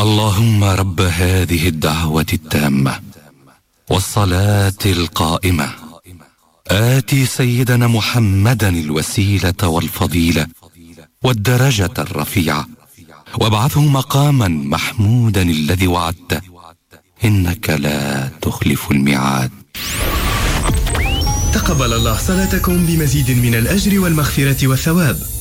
اللهم رب هذه الدعوة التامة والصلاة القائمة، آتي سيدنا محمدا الوسيلة والفضيلة والدرجة الرفيعة، وابعثه مقاما محمودا الذي وعدته، إنك لا تخلف الميعاد. تقبل الله صلاتكم بمزيد من الأجر والمغفرة والثواب.